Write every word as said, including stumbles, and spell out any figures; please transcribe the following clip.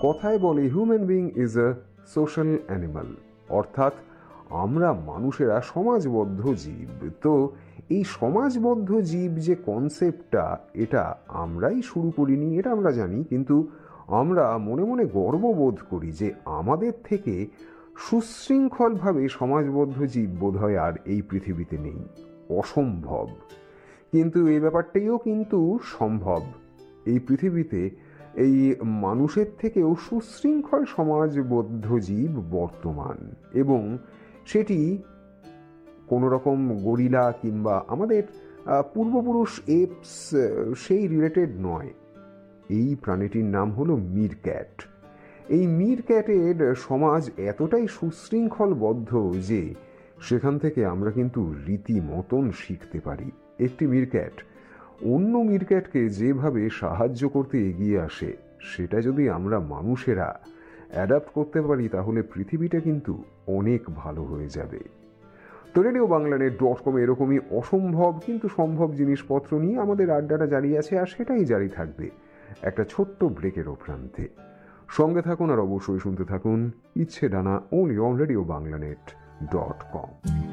কথায় বলে human being is a social animal, অর্থাৎ আমরা মানুষেরা সমাজবদ্ধ জীব। তো এই সমাজবদ্ধ জীব যে কনসেপ্টটা, এটা আমরাই শুরু করিনি, এটা আমরা জানি, কিন্তু আমরা মনে মনে গর্ববোধ করি যে আমাদের থেকে সুশৃঙ্খলভাবে সমাজবদ্ধ জীব বোধহয় আর এই পৃথিবীতে নেই। অসম্ভব, কিন্তু এই ব্যাপারটাইও কিন্তু সম্ভব। এই পৃথিবীতে এই মানুষের থেকেও সুশৃঙ্খল সমাজবদ্ধ জীব বর্তমান, এবং সেটি কোনো রকম গরিলা কিংবা আমাদের পূর্বপুরুষ এপস সেই রিলেটেড নয়। এই প্রাণীটির নাম হলো মিরক্যাট। এই মিরক্যাটের সমাজ এতটাই সুশৃঙ্খলবদ্ধ যে সেখান থেকে আমরা কিন্তু রীতিমতন শিখতে পারি। একটি মিরক্যাট অন্য মিরক্যাটকে যেভাবে সাহায্য করতে এগিয়ে আসে, সেটা যদি আমরা মানুষেরা অ্যাডাপ্ট করতে পারি তাহলে পৃথিবীটা কিন্তু অনেক ভালো হয়ে যাবে। তো রেডিও বাংলানেট ডট কম এরকমই অসম্ভব কিন্তু সম্ভব জিনিসপত্র নিয়ে আমাদের আড্ডাটা জারি আছে, আর সেটাই জারি থাকবে একটা ছোট্ট ব্রেকেরও প্রান্তে। সঙ্গে থাকুন আর অবশ্যই শুনতে থাকুন ইচ্ছে ডানা, only on radio বাংলানেট dot com.